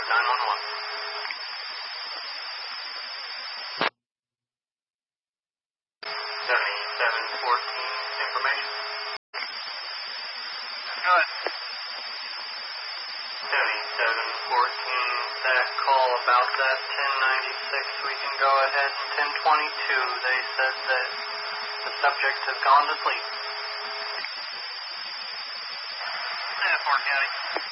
911. 7714, information. Good. 7714, that call about that 1096, we can go ahead. 1022, they said that the subject has gone to sleep. Fort County.